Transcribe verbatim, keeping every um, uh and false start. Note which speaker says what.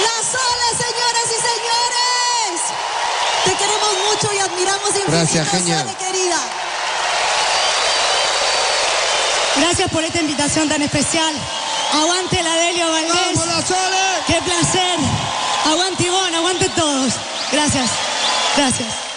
Speaker 1: La Sole, señoras y señores. Te queremos mucho y admiramos infinito.
Speaker 2: Gracias, genial.
Speaker 1: Sole, querida.
Speaker 3: Gracias por esta invitación tan especial. Aguante la Delio Valdés.
Speaker 2: ¡Vamos, La Sole!
Speaker 3: ¡Qué placer! Aguante Ivonne, aguante todos. Gracias, gracias.